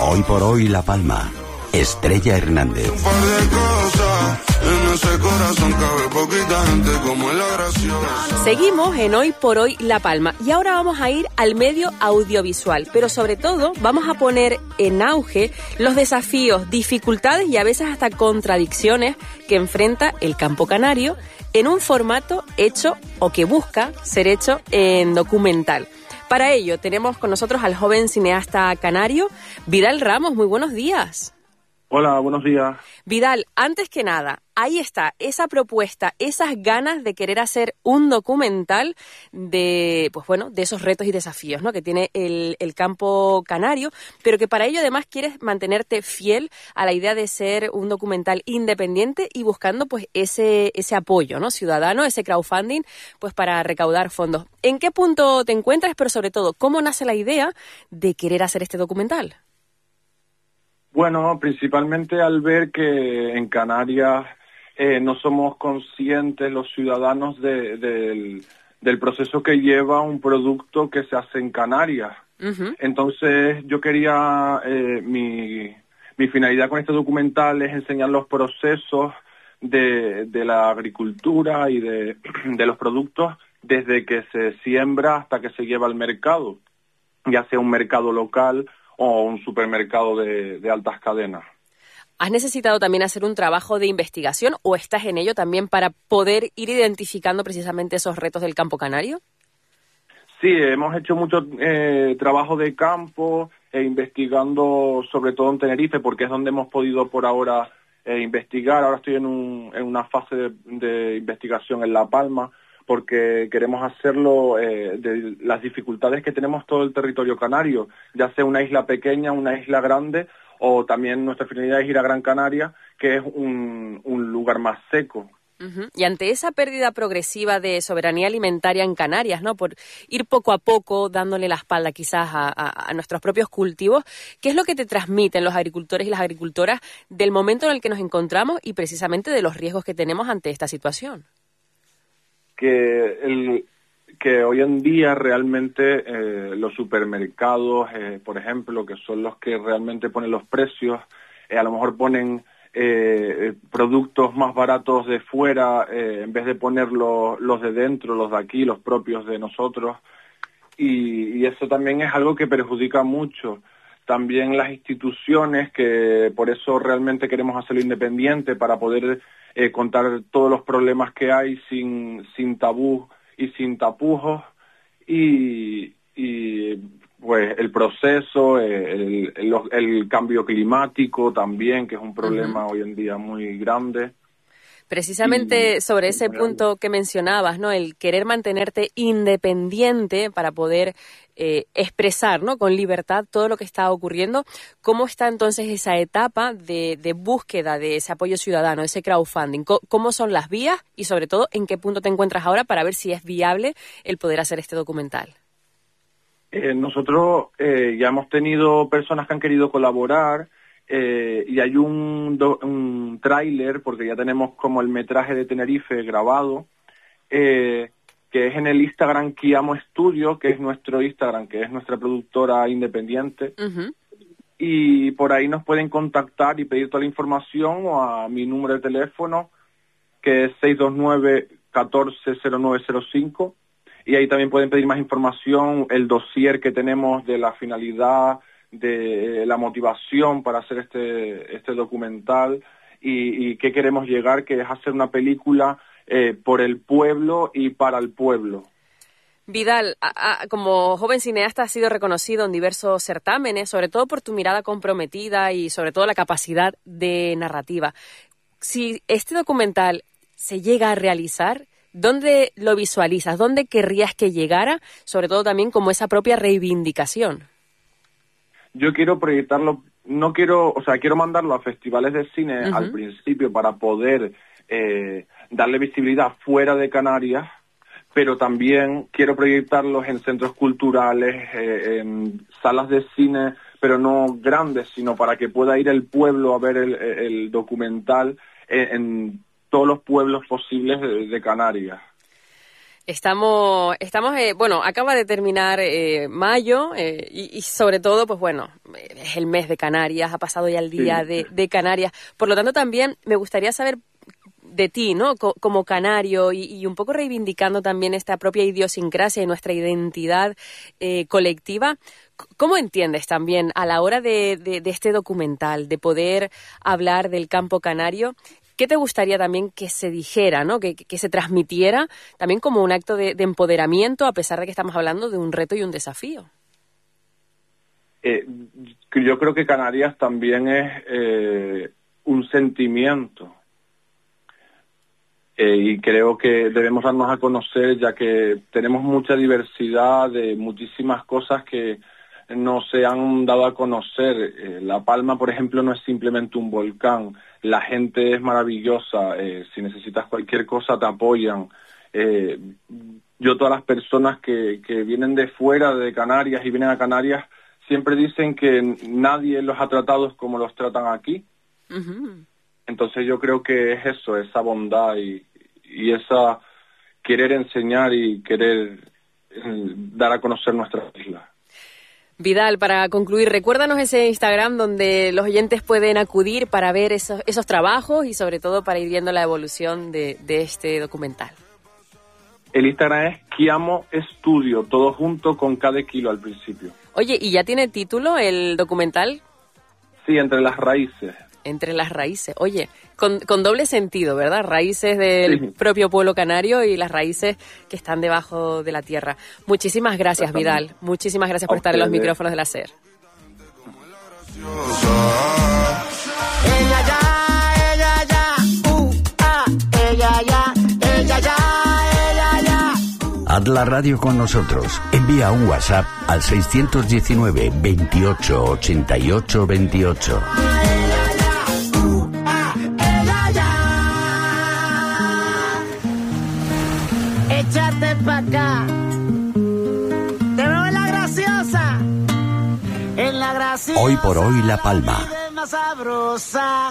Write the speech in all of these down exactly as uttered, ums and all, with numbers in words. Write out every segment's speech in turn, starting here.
Hoy por hoy La Palma. Estrella Hernández. Un par de cosas, en ese corazón cabe poquita gente como la graciosa. Seguimos en Hoy por Hoy La Palma y ahora vamos a ir al medio audiovisual, pero sobre todo vamos a poner en auge los desafíos, dificultades y a veces hasta contradicciones que enfrenta el campo canario en un formato hecho o que busca ser hecho en documental. Para ello tenemos con nosotros al joven cineasta canario Vidal Ramos. Muy buenos días. Hola, buenos días. Vidal, antes que nada, ahí está, esa propuesta, esas ganas de querer hacer un documental de, pues bueno, de esos retos y desafíos, ¿no?, que tiene el, el campo canario, pero que para ello además quieres mantenerte fiel a la idea de ser un documental independiente y buscando pues ese, ese apoyo, ¿no?, ciudadano, ese crowdfunding, pues para recaudar fondos. ¿En qué punto te encuentras, pero sobre todo, cómo nace la idea de querer hacer este documental? Bueno, principalmente al ver que en Canarias eh, no somos conscientes los ciudadanos de, de, del, del proceso que lleva un producto que se hace en Canarias. Uh-huh. Entonces yo quería, eh, mi, mi finalidad con este documental es enseñar los procesos de, de la agricultura y de, de los productos desde que se siembra hasta que se lleva al mercado, ya sea un mercado local o un supermercado de, de altas cadenas. ¿Has necesitado también hacer un trabajo de investigación o estás en ello también para poder ir identificando precisamente esos retos del campo canario? Sí, hemos hecho mucho eh, trabajo de campo e investigando sobre todo en Tenerife, porque es donde hemos podido por ahora eh, investigar. Ahora estoy en, un, en una fase de, de investigación en La Palma, porque queremos hacerlo eh, de las dificultades que tenemos todo el territorio canario, ya sea una isla pequeña, una isla grande, o también nuestra finalidad es ir a Gran Canaria, que es un, un lugar más seco. Uh-huh. Y ante esa pérdida progresiva de soberanía alimentaria en Canarias, ¿no?, por ir poco a poco dándole la espalda quizás a, a, a nuestros propios cultivos, ¿qué es lo que te transmiten los agricultores y las agricultoras del momento en el que nos encontramos y precisamente de los riesgos que tenemos ante esta situación? Que el que hoy en día realmente eh, los supermercados, eh, por ejemplo, que son los que realmente ponen los precios, eh, a lo mejor ponen eh, productos más baratos de fuera eh, en vez de poner los, los de dentro, los de aquí, los propios de nosotros, y, y eso también es algo que perjudica mucho. También las instituciones, que por eso realmente queremos hacerlo independiente, para poder eh, contar todos los problemas que hay sin, sin tabú y sin tapujos, y, y pues el proceso, el, el, el cambio climático también, que es un problema uh-huh. hoy en día muy grande. Precisamente sobre ese punto que mencionabas, ¿no?, el querer mantenerte independiente para poder eh, expresar, ¿no?, con libertad todo lo que está ocurriendo. ¿Cómo está entonces esa etapa de, de búsqueda de ese apoyo ciudadano, ese crowdfunding? ¿Cómo son las vías y sobre todo en qué punto te encuentras ahora para ver si es viable el poder hacer este documental? Eh, nosotros eh, ya hemos tenido personas que han querido colaborar. Eh, y hay un, do, un tráiler, porque ya tenemos como el metraje de Tenerife grabado, eh, que es en el Instagram Kiamo Studio, que es nuestro Instagram, que es nuestra productora independiente. Uh-huh. Y por ahí nos pueden contactar y pedir toda la información, o a mi número de teléfono, que es seis dos nueve, uno cuatro cero nueve cero cinco. Y ahí también pueden pedir más información, el dossier que tenemos de la finalidad, de la motivación para hacer este este documental y, y qué queremos llegar, que es hacer una película eh, por el pueblo y para el pueblo. Vidal, a, a, como joven cineasta has sido reconocido en diversos certámenes, sobre todo por tu mirada comprometida y sobre todo la capacidad de narrativa. Si este documental se llega a realizar, ¿dónde lo visualizas? ¿Dónde querrías que llegara? Sobre todo también como esa propia reivindicación. Yo quiero proyectarlo, no quiero, o sea, quiero mandarlo a festivales de cine uh-huh. al principio para poder eh, darle visibilidad fuera de Canarias, pero también quiero proyectarlos en centros culturales, eh, en salas de cine, pero no grandes, sino para que pueda ir el pueblo a ver el, el documental en, en todos los pueblos posibles de, de Canarias. Estamos, estamos eh, bueno, acaba de terminar eh, mayo eh, y, y sobre todo, pues bueno, es el mes de Canarias, ha pasado ya el día sí. de, de Canarias. Por lo tanto, también me gustaría saber de ti, ¿no? Co- como canario y, y un poco reivindicando también esta propia idiosincrasia y nuestra identidad eh, colectiva. ¿Cómo entiendes también a la hora de, de, de este documental, de poder hablar del campo canario? ¿Qué te gustaría también que se dijera, ¿no? que, que se transmitiera también como un acto de, de empoderamiento, a pesar de que estamos hablando de un reto y un desafío? Eh, yo creo que Canarias también es eh, un sentimiento. Eh, y creo que debemos darnos a conocer, ya que tenemos mucha diversidad de muchísimas cosas que no se han dado a conocer. Eh, La Palma, por ejemplo, no es simplemente un volcán. La gente es maravillosa. Eh, si necesitas cualquier cosa, te apoyan. Eh, yo, todas las personas que, que vienen de fuera de Canarias y vienen a Canarias, siempre dicen que nadie los ha tratado como los tratan aquí. Uh-huh. Entonces yo creo que es eso, esa bondad y, y esa querer enseñar y querer eh, dar a conocer nuestra isla. Vidal, para concluir, recuérdanos ese Instagram donde los oyentes pueden acudir para ver esos, esos trabajos y sobre todo para ir viendo la evolución de, de este documental. El Instagram es Kiamo Studio, todo junto con cada kilo al principio. Oye, ¿y ya tiene título el documental? Sí, Entre las Raíces. Entre las raíces. Oye, con, con doble sentido, ¿verdad? Raíces del sí. propio pueblo canario y las raíces que están debajo de la tierra. Muchísimas gracias, Vidal. Muchísimas gracias por estar en los micrófonos de la SER. Ella ya, ella ya, uh, ah, ella ya, ella ya, ella ya. Haz la radio con nosotros. Envía un WhatsApp al seis uno nueve, veintiocho, ochenta y ocho, veintiocho. Échate pa' acá. Te veo en la graciosa. En la graciosa. Hoy por hoy La Palma. Más sabrosa.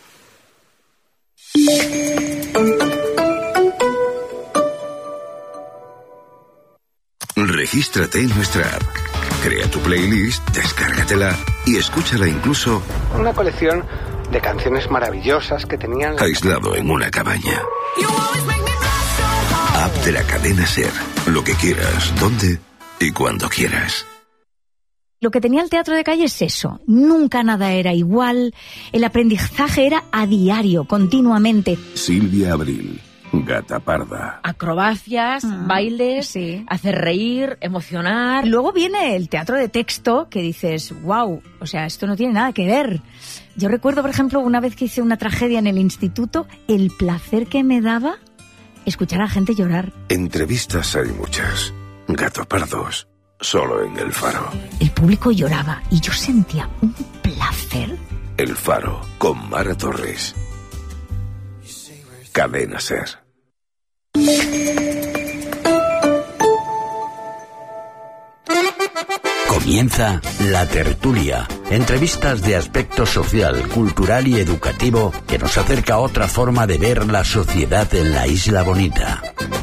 Regístrate en nuestra app. Crea tu playlist, descárgatela y escúchala incluso. Una colección de canciones maravillosas que tenían aislado en una cabaña. App de la cadena SER. Lo que quieras, dónde y cuando quieras. Lo que tenía el teatro de calle es eso. Nunca nada era igual. El aprendizaje era a diario, continuamente. Silvia Abril, Gata Parda. Acrobacias, ah, bailes, sí. hacer reír, emocionar. Luego viene el teatro de texto que dices, wow, o sea, esto no tiene nada que ver. Yo recuerdo, por ejemplo, una vez que hice una tragedia en el instituto, el placer que me daba escuchar a gente llorar. Entrevistas hay muchas. Gato Pardos, solo en El Faro. El público lloraba y yo sentía un placer. El Faro, con Mara Torres. Cadena SER. Comienza La Tertulia. Entrevistas de aspecto social, cultural y educativo que nos acerca a otra forma de ver la sociedad en la Isla Bonita.